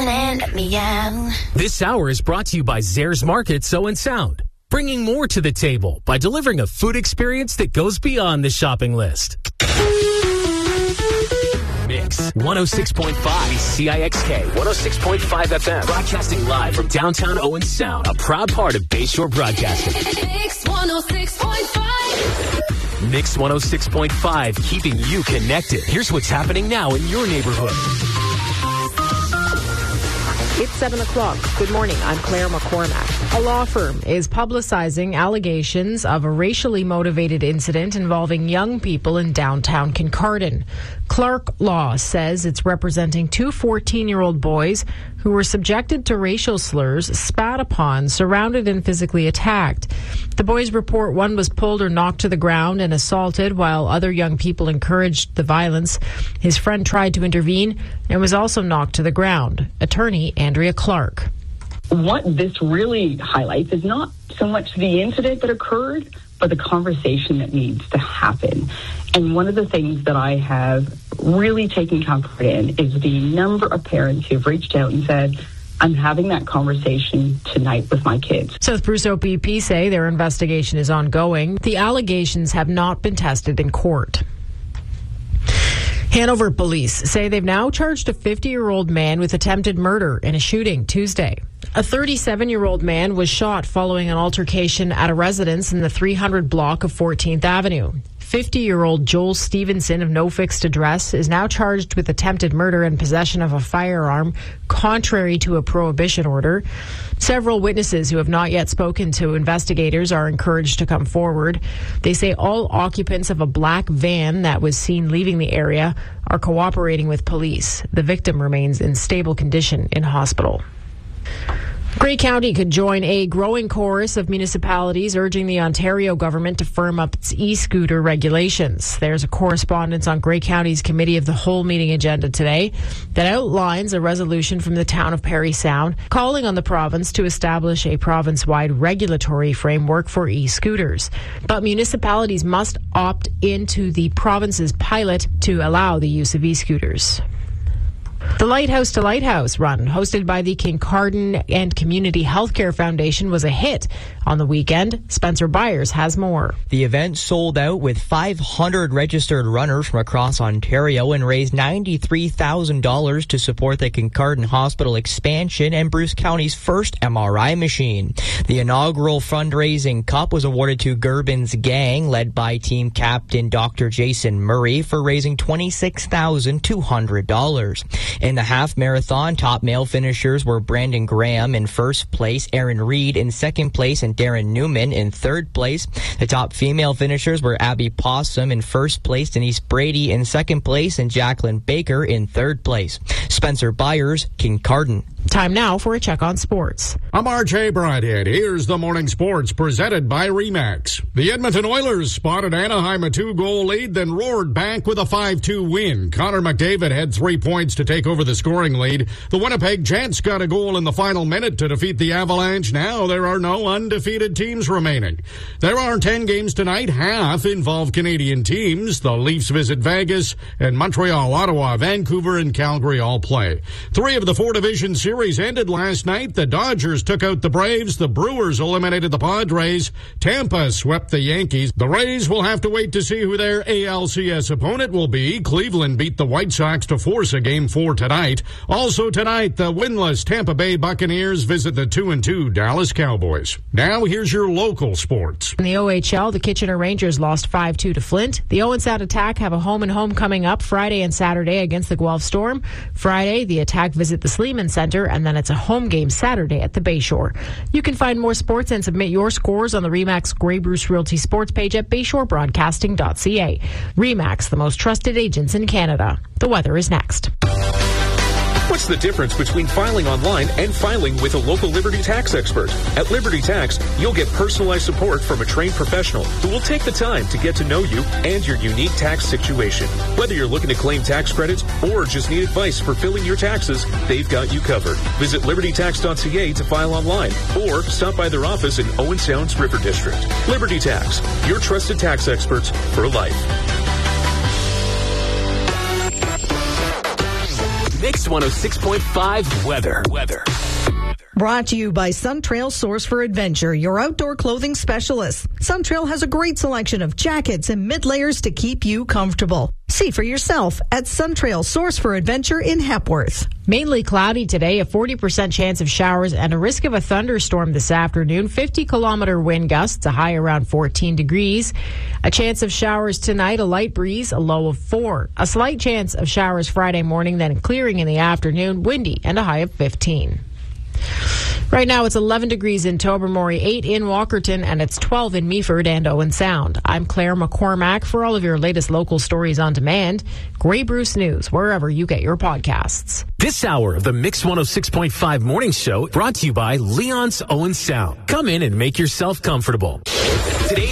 and meow. This hour is brought to you by Zares Market Owen Sound, bringing more to the table by delivering a food experience that goes beyond the shopping list. Mix 106.5 CIXK 106.5 FM, broadcasting live from downtown Owen Sound, a proud part of Bayshore Broadcasting. Mix 106.5. Mix 106.5, keeping you connected. Here's what's happening now in your neighborhood. It's 7 o'clock. Good morning. I'm Claire McCormack. A law firm is publicizing allegations of a racially motivated incident involving young people in downtown Kincardine. Clark Law says it's representing two 14-year-old boys who were subjected to racial slurs, spat upon, surrounded, and physically attacked. The boys report one was pulled or knocked to the ground and assaulted, while other young people encouraged the violence. His friend tried to intervene and was also knocked to the ground. Attorney Andrea Clark. What this really highlights is not so much the incident that occurred, but the conversation that needs to happen. And one of the things that I have really taken comfort in is the number of parents who've reached out and said, I'm having that conversation tonight with my kids. South Bruce OPP say their investigation is ongoing. The allegations have not been tested in court. Hanover police say they've now charged a 50-year-old man with attempted murder in a shooting Tuesday. A 37-year-old man was shot following an altercation at a residence in the 300 block of 14th Avenue. 50-year-old Joel Stevenson of no fixed address is now charged with attempted murder and possession of a firearm, contrary to a prohibition order. Several witnesses who have not yet spoken to investigators are encouraged to come forward. They say all occupants of a black van that was seen leaving the area are cooperating with police. The victim remains in stable condition in hospital. Grey County could join a growing chorus of municipalities urging the Ontario government to firm up its e-scooter regulations. There's a correspondence on Grey County's Committee of the Whole meeting agenda today that outlines a resolution from the town of Parry Sound calling on the province to establish a province-wide regulatory framework for e-scooters. But municipalities must opt into the province's pilot to allow the use of e-scooters. The Lighthouse to Lighthouse run, hosted by the Kincardine and Community Healthcare Foundation, was a hit on the weekend. Spencer Byers has more. The event sold out with 500 registered runners from across Ontario and raised $93,000 to support the Kincardine Hospital expansion and Bruce County's first MRI machine. The inaugural fundraising cup was awarded to Gerbin's Gang, led by team captain Dr. Jason Murray, for raising $26,200. In the half marathon, top male finishers were Brandon Graham in first place, Aaron Reed in second place, and Darren Newman in third place. The top female finishers were Abby Possum in first place, Denise Brady in second place, and Jacqueline Baker in third place. Spencer Byers, Kincardine. Time now for a check on sports. I'm RJ Brodhead. Here's the morning sports presented by RE/MAX. The Edmonton Oilers spotted Anaheim a 2-goal lead, then roared back with a 5-2 win. Connor McDavid had 3 points to take over the scoring lead. The Winnipeg Jets got a goal in the final minute to defeat the Avalanche. Now there are no undefeated teams remaining. There are 10 games tonight. Half involve Canadian teams. The Leafs visit Vegas, and Montreal, Ottawa, Vancouver, and Calgary all play. 3 of the 4 division series ended last night. The Dodgers took out the Braves. The Brewers eliminated the Padres. Tampa swept the Yankees. The Rays will have to wait to see who their ALCS opponent will be. Cleveland beat the White Sox to force a Game 4 tonight. Also tonight, the winless Tampa Bay Buccaneers visit the 2-2 Dallas Cowboys. Now here's your local sports. In the OHL, the Kitchener Rangers lost 5-2 to Flint. The Owen Sound Attack have a home and home coming up Friday and Saturday against the Guelph Storm. Friday, the Attack visit the Sleeman Center, and then it's a home game Saturday at the Bayshore. You can find more sports and submit your scores on the RE/MAX Grey Bruce Realty sports page at bayshorebroadcasting.ca. RE/MAX, the most trusted agents in Canada. The weather is next. What's the difference between filing online and filing with a local Liberty Tax expert? At Liberty Tax, you'll get personalized support from a trained professional who will take the time to get to know you and your unique tax situation. Whether you're looking to claim tax credits or just need advice for filling your taxes, they've got you covered. Visit libertytax.ca to file online or stop by their office in Owen Sound's River District. Liberty Tax, your trusted tax experts for life. Mix 106.5 weather. Brought to you by Suntrail Source for Adventure, your outdoor clothing specialist. Suntrail has a great selection of jackets and mid-layers to keep you comfortable. See for yourself at Suntrail Source for Adventure in Hepworth. Mainly cloudy today, a 40% chance of showers and a risk of a thunderstorm this afternoon. 50-kilometer wind gusts, a high around 14 degrees. A chance of showers tonight, a light breeze, a low of 4. A slight chance of showers Friday morning, then clearing in the afternoon, windy, and a high of 15. Right now, it's 11 degrees in Tobermory, 8 in Walkerton, and it's 12 in Meaford and Owen Sound. I'm Claire McCormack. For all of your latest local stories on demand, Grey Bruce News, wherever you get your podcasts. This hour of the Mix 106.5 Morning Show brought to you by Leon's Owen Sound. Come in and make yourself comfortable. Today's